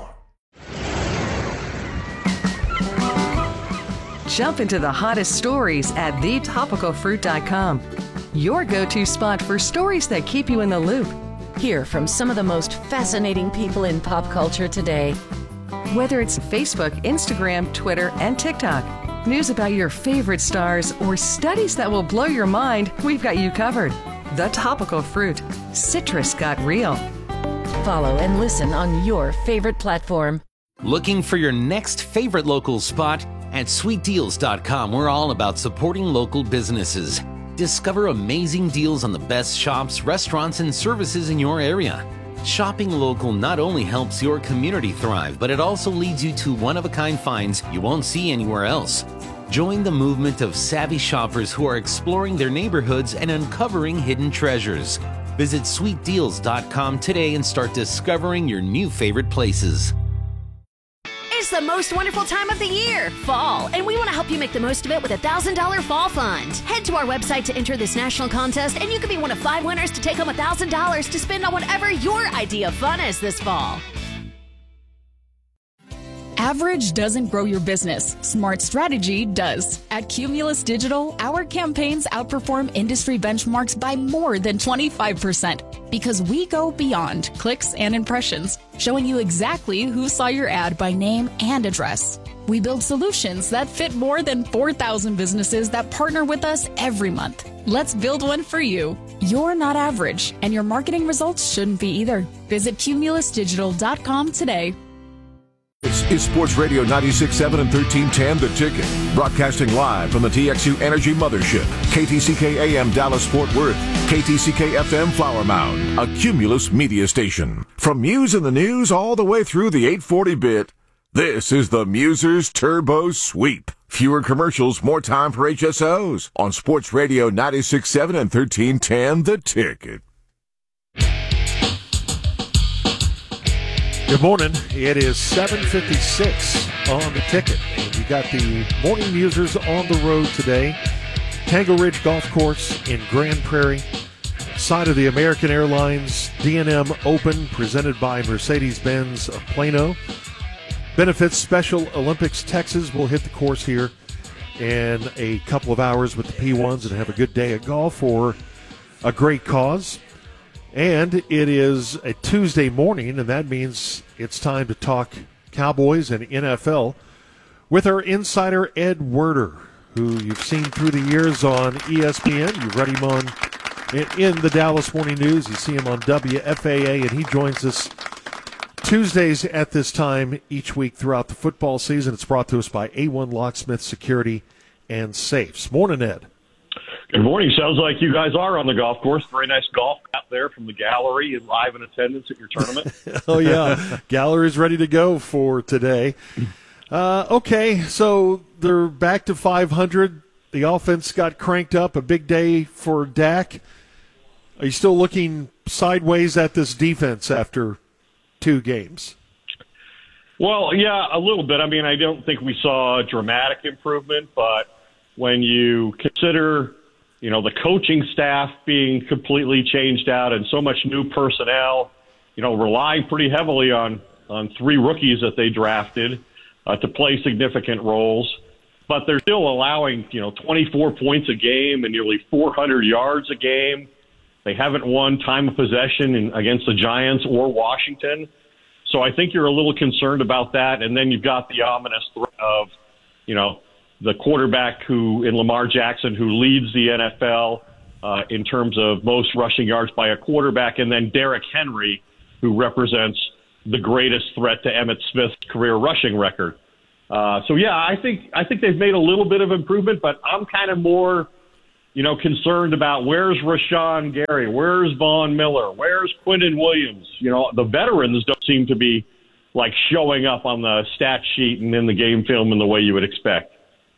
Jump into the hottest stories at thetopicalfruit.com. Your go-to spot for stories that keep you in the loop. Hear from some of the most fascinating people in pop culture today. Whether it's Facebook, Instagram, Twitter, and TikTok, news about your favorite stars, or studies that will blow your mind, we've got you covered. The Topical Fruit. Citrus got real. Follow and listen on your favorite platform. Looking for your next favorite local spot? At sweetdeals.com, we're all about supporting local businesses. Discover amazing deals on the best shops, restaurants, and services in your area. Shopping local not only helps your community thrive, but it also leads you to one-of-a-kind finds you won't see anywhere else. Join the movement of savvy shoppers who are exploring their neighborhoods and uncovering hidden treasures. Visit sweetdeals.com today and start discovering your new favorite places. It's the most wonderful time of the year, fall, and we want to help you make the most of it with a $1,000 fall fund. Head to our website to enter this national contest, and you could be one of 5 winners to take home $1,000 to spend on whatever your idea of fun is this fall. Average doesn't grow your business. Smart strategy does. At Cumulus Digital, our campaigns outperform industry benchmarks by more than 25% because we go beyond clicks and impressions, showing you exactly who saw your ad by name and address. We build solutions that fit more than 4,000 businesses that partner with us every month. Let's build one for you. You're not average, and your marketing results shouldn't be either. Visit cumulusdigital.com today. This is Sports Radio 96.7 and 1310 The Ticket. Broadcasting live from the TXU Energy Mothership. KTCK AM Dallas Fort Worth. KTCK FM Flower Mound. A Cumulus media station. From Muse in the News all the way through the 840-bit, this is the Musers Turbo Sweep. Fewer commercials, more time for HSOs. On Sports Radio 96.7 and 1310 The Ticket. Good morning. It is 7:56 on The Ticket. And we got the Morning Musers on the road today. Tangle Ridge Golf Course in Grand Prairie. Side of the American Airlines D&M Open presented by Mercedes-Benz of Plano. Benefits Special Olympics Texas will hit the course here in a couple of hours with the P1s and have a good day of golf for a great cause. And it is a Tuesday morning, and that means it's time to talk Cowboys and NFL with our insider Ed Werder, who you've seen through the years on ESPN. You've read him on in the Dallas Morning News. You see him on WFAA, and he joins us Tuesdays at this time each week throughout the football season. It's brought to us by A1 Locksmith Security and Safes. Morning, Ed. Good morning. Sounds like you guys are on the golf course. Very nice golf out there from the gallery and live in attendance at your tournament. Oh, yeah. Gallery's ready to go for today. Okay, so they're back to 500. The offense got cranked up. A big day for Dak. Are you still looking sideways at this defense after 2 games? Well, yeah, a little bit. I mean, I don't think we saw a dramatic improvement, but when you consider the coaching staff being completely changed out and so much new personnel, relying pretty heavily on on 3 rookies that they drafted to play significant roles. But they're still allowing, 24 points a game and nearly 400 yards a game. They haven't won time of possession against the Giants or Washington. So I think you're a little concerned about that. And then you've got the ominous threat of, the quarterback in Lamar Jackson, who leads the NFL in terms of most rushing yards by a quarterback, and then Derrick Henry, who represents the greatest threat to Emmitt Smith's career rushing record. I think they've made a little bit of improvement, but I'm kind of more, concerned about where's Rashawn Gary, where's Von Miller, where's Quinton Williams. The veterans don't seem to be like showing up on the stat sheet and in the game film in the way you would expect.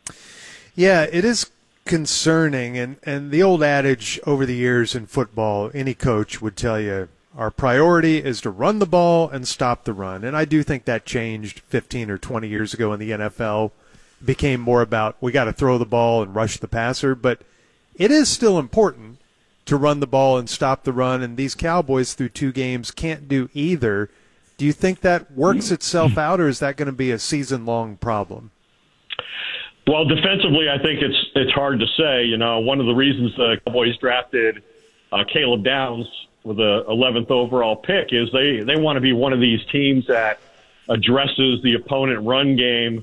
Yeah, it is concerning, and the old adage over the years in football, any coach would tell you, our priority is to run the ball and stop the run. And I do think that changed 15 or 20 years ago in the NFL. It became more about we got to throw the ball and rush the passer. But it is still important to run the ball and stop the run, and these Cowboys through 2 games can't do either. Do you think that works itself out, or is that going to be a season-long problem? Well, defensively, I think it's hard to say. One of the reasons the Cowboys drafted Caleb Downs with the 11th overall pick is they want to be one of these teams that addresses the opponent run game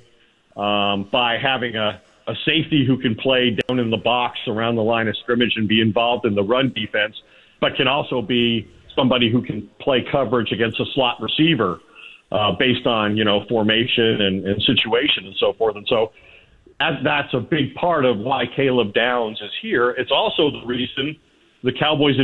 by having a safety who can play down in the box around the line of scrimmage and be involved in the run defense, but can also be somebody who can play coverage against a slot receiver based on, formation and situation and so forth. And so that's a big part of why Caleb Downs is here. It's also the reason the Cowboys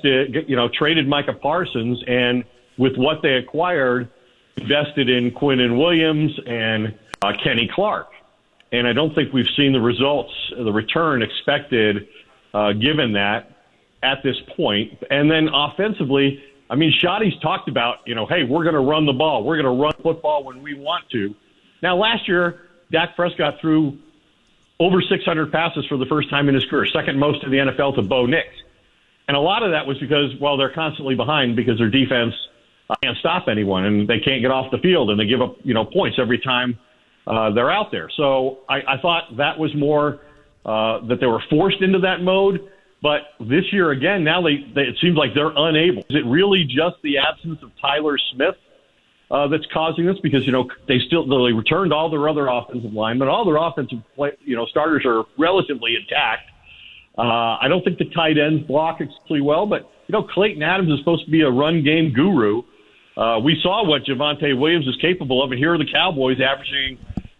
traded Micah Parsons, and with what they acquired, invested in Quinton Williams and Kenny Clark. And I don't think we've seen the results, the return expected, given that at this point. And then offensively, Schotty's talked about, hey, we're going to run the ball. We're going to run football when we want to. Now, last year, Dak Prescott threw over 600 passes for the first time in his career, second most in the NFL to Bo Nix. And a lot of that was because, they're constantly behind because their defense can't stop anyone and they can't get off the field and they give up, points every time they're out there. So I thought that was more that they were forced into that mode. But this year, again, now it seems like they're unable. Is it really just the absence of Tyler Smith that's causing this? Because, they returned all their other offensive linemen. All their offensive starters are relatively intact. I don't think the tight ends block extremely well, but, Clayton Adams is supposed to be a run game guru. We saw what Javonte Williams is capable of, and here are the Cowboys averaging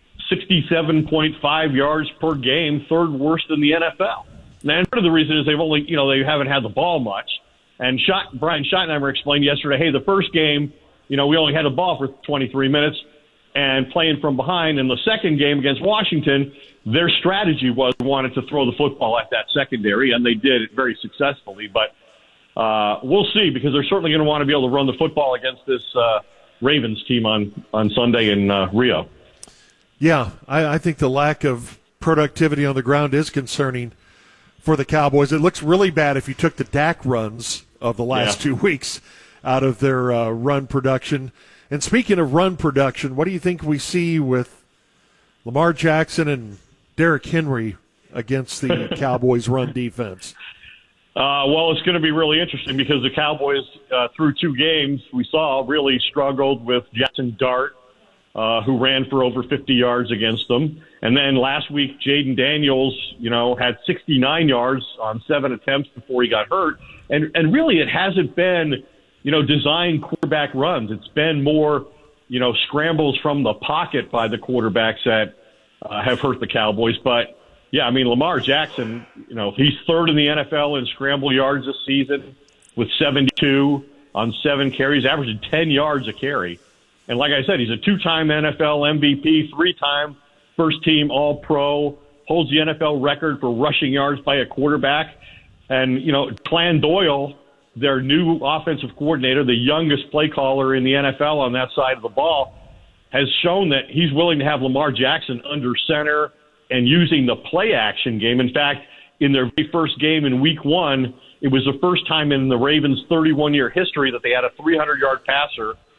67.5 yards per game, third worst in the NFL. And part of the reason is they haven't had the ball much. And Brian Schottenheimer explained yesterday, hey, the first game, we only had the ball for 23 minutes and playing from behind. In the second game against Washington, their strategy was wanted to throw the football at that secondary, and they did it very successfully. But we'll see, because they're certainly going to want to be able to run the football against this Ravens team on Sunday in Rio. Yeah, I think the lack of productivity on the ground is concerning for the Cowboys. It looks really bad if you took the Dak runs of the last 2 weeks out of their run production. And speaking of run production, what do you think we see with Lamar Jackson and Derrick Henry against the Cowboys' run defense? Well, it's going to be really interesting because the Cowboys, through 2 games, we saw really struggled with Jackson Dart, who ran for over 50 yards against them. And then last week, Jaden Daniels, had 69 yards on 7 attempts before he got hurt. And really, it hasn't been, designed quarterback runs. It's been more, scrambles from the pocket by the quarterbacks that have hurt the Cowboys. But, yeah, Lamar Jackson, he's third in the NFL in scramble yards this season with 72 on 7 carries, averaging 10 yards a carry. And like I said, he's a 2-time NFL MVP, 3-time first-team All-Pro, holds the NFL record for rushing yards by a quarterback. And, Clan Doyle, their new offensive coordinator, the youngest play caller in the NFL on that side of the ball, has shown that he's willing to have Lamar Jackson under center and using the play-action game. In fact, in their very first game in Week 1, it was the first time in the Ravens' 31-year history that they had a 300-yard passer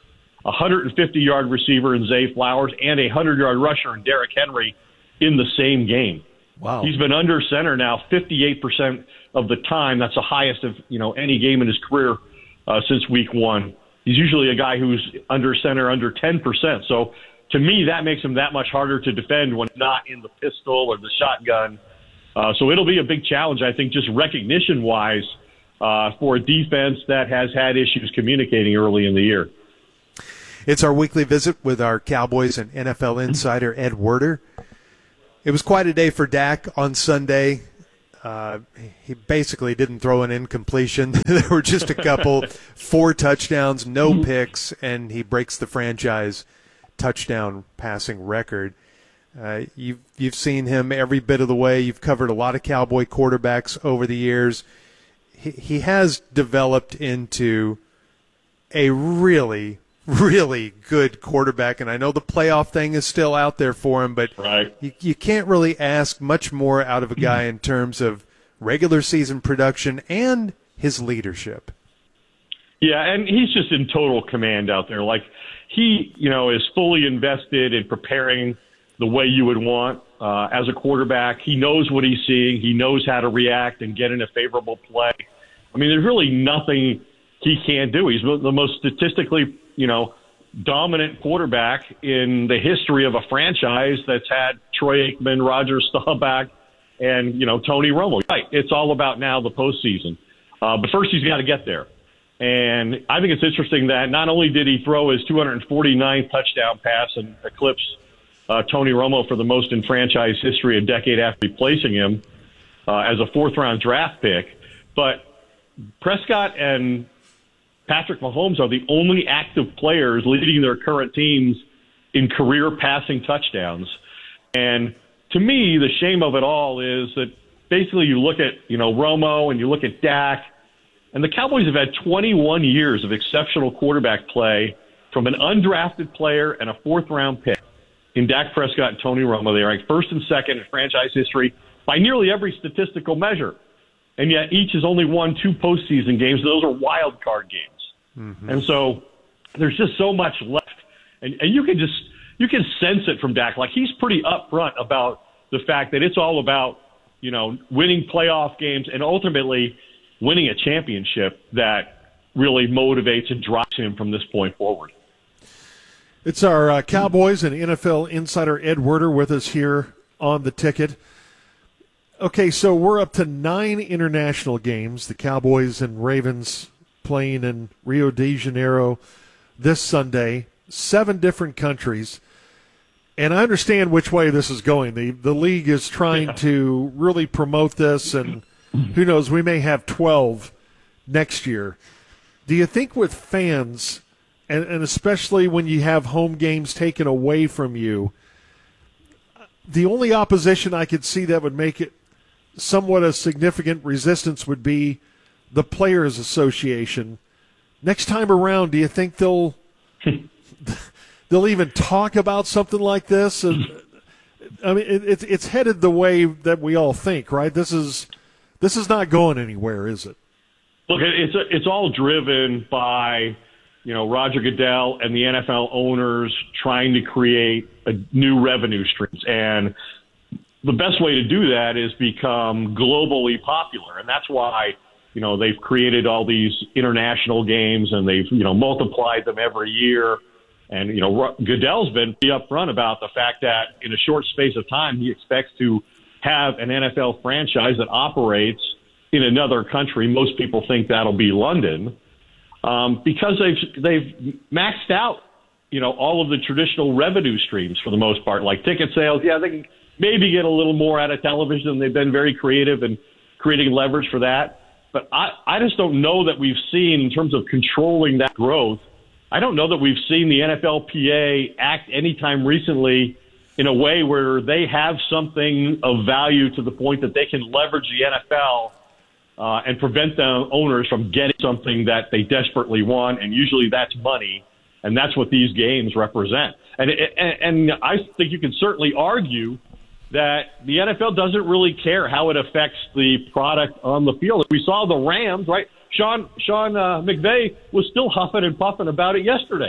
150-yard receiver in Zay Flowers and a 100-yard rusher in Derrick Henry in the same game. Wow. He's been under center now 58% of the time. That's the highest of any game in his career since week 1. He's usually a guy who's under center under 10%. So to me, that makes him that much harder to defend when not in the pistol or the shotgun. So it'll be a big challenge, I think, just recognition-wise for a defense that has had issues communicating early in the year. It's our weekly visit with our Cowboys and NFL insider, Ed Werder. It was quite a day for Dak on Sunday. He basically didn't throw an incompletion. There were just a couple, 4 touchdowns, no picks, and he breaks the franchise touchdown passing record. You've seen him every bit of the way. You've covered a lot of Cowboy quarterbacks over the years. He has developed into a really, really good quarterback, and I know the playoff thing is still out there for him, but you can't really ask much more out of a guy in terms of regular season production and his leadership. Yeah, and he's just in total command out there. Like, he, is fully invested in preparing the way you would want as a quarterback. He knows what he's seeing. He knows how to react and get in a favorable play. I mean, there's really nothing he can't do. He's the most statistically, dominant quarterback in the history of a franchise that's had Troy Aikman, Roger Staubach, and, Tony Romo. Right. It's all about now the postseason. But first he's got to get there. And I think it's interesting that not only did he throw his 249th touchdown pass and eclipse Tony Romo for the most in franchise history a decade after replacing him as a 4th-round draft pick, but Prescott and Patrick Mahomes are the only active players leading their current teams in career passing touchdowns. And to me, the shame of it all is that basically you look at, Romo and you look at Dak, and the Cowboys have had 21 years of exceptional quarterback play from an undrafted player and a 4th-round pick in Dak Prescott and Tony Romo. They ranked 1st and 2nd in franchise history by nearly every statistical measure. And yet each has only won 2 postseason games. Those are wild card games. Mm-hmm. And so there's just so much left. And you can sense it from Dak. Like, he's pretty upfront about the fact that it's all about, winning playoff games and ultimately winning a championship that really motivates and drives him from this point forward. It's our Cowboys and NFL insider Ed Werder with us here on The Ticket. Okay, so we're up to 9 international games. The Cowboys and Ravens playing in Rio de Janeiro this Sunday, 7 different countries. And I understand which way this is going. The league is trying to really promote this, and who knows, we may have 12 next year. Do you think with fans, and especially when you have home games taken away from you, the only opposition I could see that would make it somewhat a significant resistance would be the Players Association. Next time around, do you think they'll even talk about something like this? I mean, it's headed the way that we all think, right? This is not going anywhere, is it? Look, it's all driven by, Roger Goodell and the NFL owners trying to create a new revenue streams. And the best way to do that is become globally popular. And that's why, they've created all these international games and they've, multiplied them every year. And, Goodell's been pretty upfront about the fact that in a short space of time, he expects to have an NFL franchise that operates in another country. Most people think that'll be London, because they've maxed out, all of the traditional revenue streams for the most part, like ticket sales. Yeah, they can maybe get a little more out of television. They've been very creative in creating leverage for that. But I just don't know that we've seen, in terms of controlling that growth, I don't know that we've seen the NFLPA act anytime recently in a way where they have something of value to the point that they can leverage the NFL and prevent the owners from getting something that they desperately want, and usually that's money, and that's what these games represent. And I think you can certainly argue that the NFL doesn't really care how it affects the product on the field. We saw the Rams, right? Sean McVay was still huffing and puffing about it yesterday.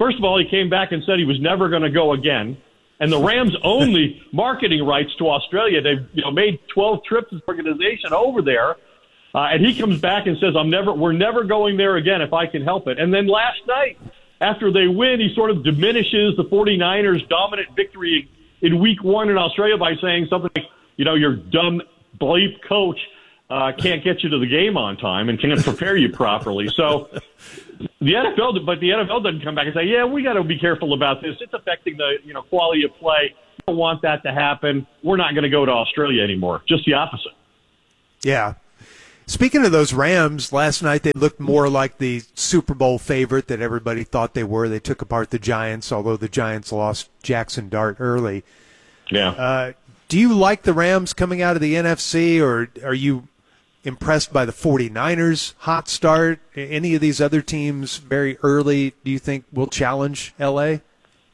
First of all, he came back and said he was never going to go again. And the Rams own the marketing rights to Australia. They've made 12 trips as an organization over there. And he comes back and says, we're never going there again if I can help it. And then last night, after they win, he sort of diminishes the 49ers' dominant victory in week 1 in Australia by saying something like, your dumb bleep coach can't get you to the game on time and can't prepare you properly. So the NFL doesn't come back and say, yeah, we got to be careful about this. It's affecting the quality of play. We don't want that to happen. We're not going to go to Australia anymore. Just the opposite. Yeah. Speaking of those Rams, last night they looked more like the Super Bowl favorite that everybody thought they were. They took apart the Giants, although the Giants lost Jackson Dart early. Yeah. Do you like the Rams coming out of the NFC, or are you impressed by the 49ers' hot start? Any of these other teams very early, do you think, will challenge L.A.?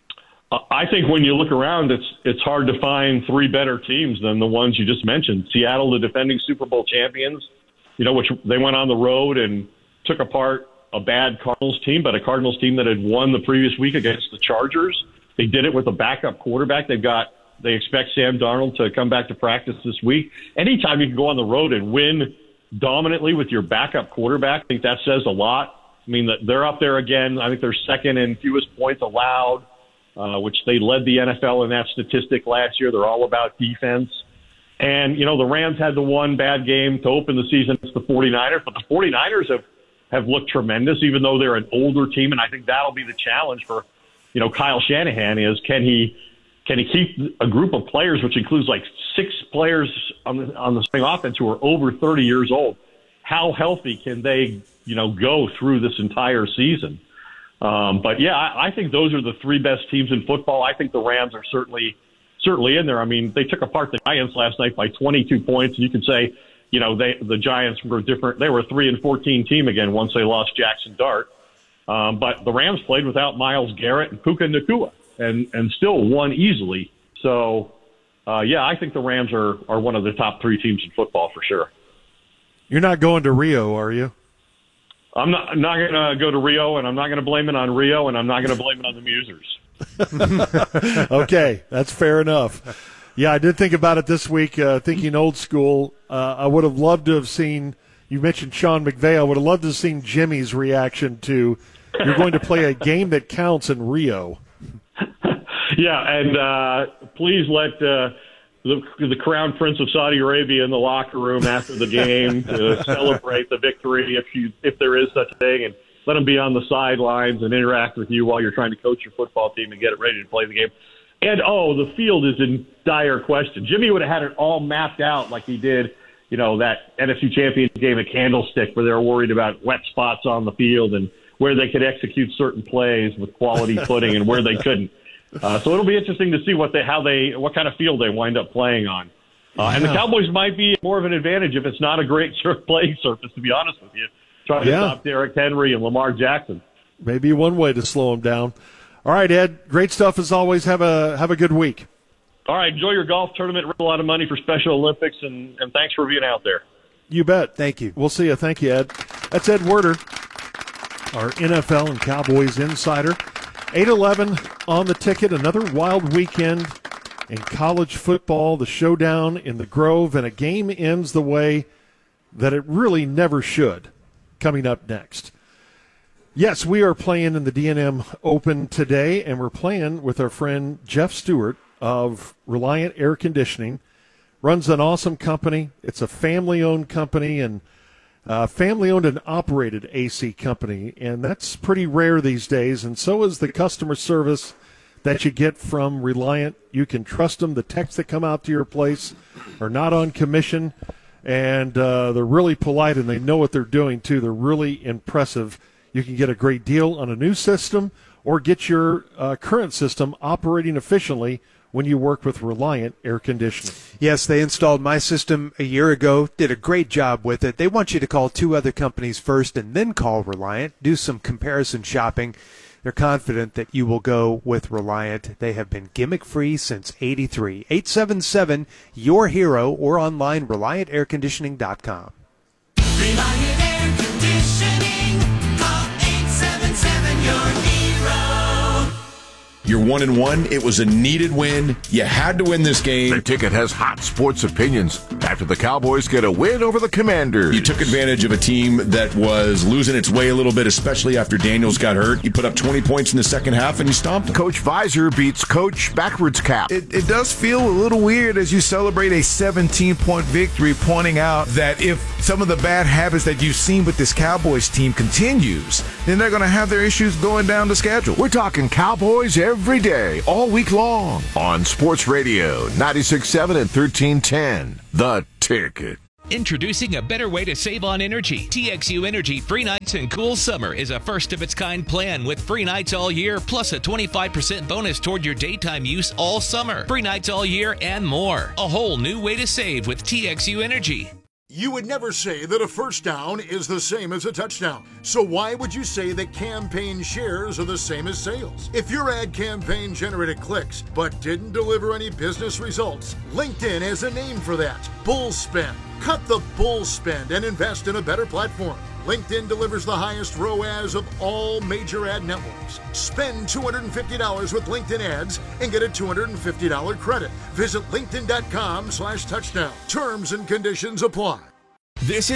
I think when you look around, it's hard to find 3 better teams than the ones you just mentioned. Seattle, the defending Super Bowl champions, which they went on the road and took apart a bad Cardinals team, but a Cardinals team that had won the previous week against the Chargers. They did it with a backup quarterback. They expect Sam Darnold to come back to practice this week. Anytime you can go on the road and win dominantly with your backup quarterback, I think that says a lot. I mean, they're up there again. I think they're second in fewest points allowed, which they led the NFL in that statistic last year. They're all about defense. And, the Rams had the one bad game to open the season against the 49ers, but the 49ers have looked tremendous, even though they're an older team. And I think that'll be the challenge for, Kyle Shanahan is can he keep a group of players, which includes like 6 players on the spring offense who are over 30 years old? How healthy can they, go through this entire season? But yeah, I think those are the 3 best teams in football. I think the Rams are certainly in there. I mean, they took apart the Giants last night by 22 points. And you could say, the Giants were different. They were a 3-14 team again once they lost Jackson Dart. But the Rams played without Myles Garrett and Puka Nacua and still won easily. So, yeah, I think the Rams are one of the top 3 teams in football for sure. You're not going to Rio, are you? I'm not going to go to Rio, and I'm not going to blame it on Rio, and I'm not going to blame it on the Musers. Okay, that's fair enough. Yeah, I did think about it this week, thinking old school. I would have loved to have seen, you mentioned Sean McVay, I would have loved to have seen Jimmy's reaction to, you're going to play a game that counts in Rio. Yeah, and please let the Crown Prince of Saudi Arabia in the locker room after the game to celebrate the victory, if there is such a thing, and let him be on the sidelines and interact with you while you're trying to coach your football team and get it ready to play the game. And, the field is in dire question. Jimmy would have had it all mapped out like he did, that NFC Championship game at Candlestick where they were worried about wet spots on the field and where they could execute certain plays with quality footing and where they couldn't. So it'll be interesting to see what kind of field they wind up playing on. And the Cowboys might be more of an advantage if it's not a great playing surface, to be honest with you. Trying to stop Derrick Henry and Lamar Jackson. Maybe one way to slow him down. All right, Ed, great stuff as always. Have a good week. All right, enjoy your golf tournament. Raise a lot of money for Special Olympics, and thanks for being out there. You bet. Thank you. We'll see you. Thank you, Ed. That's Ed Werder, our NFL and Cowboys insider. 8-11 on the ticket. Another wild weekend in college football, the showdown in the Grove, and a game ends the way that it really never should. Coming up next. Yes, we are playing in the D&M Open today, and we're playing with our friend Jeff Stewart of Reliant Air Conditioning. Runs an awesome company. It's a family-owned company and family-owned and operated AC company, and that's pretty rare these days, and so is the customer service that you get from Reliant. You can trust them. The techs that come out to your place are not on commission, and they're really polite, and they know what they're doing, too. They're really impressive. You can get a great deal on a new system or get your current system operating efficiently when you work with Reliant Air Conditioning. Yes, they installed my system a year ago, did a great job with it. They want you to call 2 other companies first and then call Reliant, do some comparison shopping. They're confident that you will go with Reliant. They have been gimmick-free since '83. 877-YOUR-HERO or online, ReliantAirConditioning.com. Reliant Air Conditioning. Call 877-YOUR-HERO. 1-1. It was a needed win. You had to win this game. The Ticket has hot sports opinions after the Cowboys get a win over the Commanders. You took advantage of a team that was losing its way a little bit, especially after Daniels got hurt. You put up 20 points in the second half and you stomped them. Coach Visor beats Coach Backwards Cap. It does feel a little weird as you celebrate a 17-point victory, pointing out that if some of the bad habits that you've seen with this Cowboys team continues, then they're going to have their issues going down the schedule. We're talking Cowboys every day, all week long, on Sports Radio 96.7 and 1310. The Ticket. Introducing a better way to save on energy. TXU Energy Free Nights and Cool Summer is a first-of-its-kind plan with free nights all year, plus a 25% bonus toward your daytime use all summer. Free nights all year and more. A whole new way to save with TXU Energy. You would never say that a first down is the same as a touchdown. So why would you say that campaign shares are the same as sales? If your ad campaign generated clicks but didn't deliver any business results, LinkedIn has a name for that: bull spend. Cut the bull spend and invest in a better platform. LinkedIn delivers the highest ROAS of all major ad networks. Spend $250 with LinkedIn ads and get a $250 credit. Visit linkedin.com/touchdown. Terms and conditions apply. This is